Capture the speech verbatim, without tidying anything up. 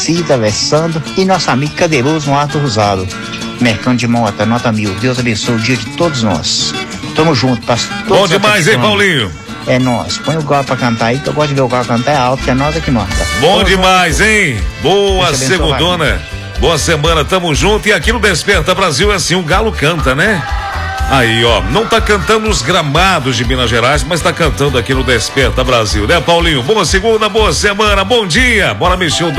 Cida, Alessandro e nosso amigo Cadeiroso no Alto Rosado. Mercão de Mota, nota mil. Deus abençoe o dia de todos nós. Tamo junto, pastor. Bom demais, hein, Paulinho? É nós. Põe o galo pra cantar aí, que eu gosto de ver o galo cantar, é alto, que é nós é que manda. Bom Tamo demais, junto. Hein? Boa segundona. Boa semana, tamo junto. E aqui no Desperta Brasil é assim, o galo canta, né? Aí, ó, não tá cantando nos gramados de Minas Gerais, mas tá cantando aqui no Desperta Brasil, né, Paulinho? Boa segunda, boa semana, bom dia. Bora mexer o